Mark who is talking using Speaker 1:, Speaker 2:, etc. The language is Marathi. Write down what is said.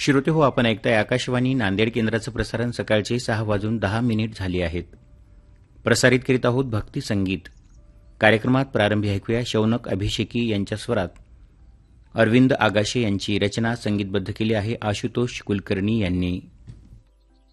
Speaker 1: श्रोते हो, आपण ऐकताय आकाशवाणी नांदेड केंद्राचं प्रसारण. सकाळचे 6:10 झाली आहेत. प्रसारित करीत आहोत भक्ती संगीत. कार्यक्रमात प्रारंभी ऐकूया शौनक अभिषेकी यांच्या स्वरात अरविंद आगाशे यांची रचना संगीतबद्ध केली आहे आशुतोष कुलकर्णी यांनी.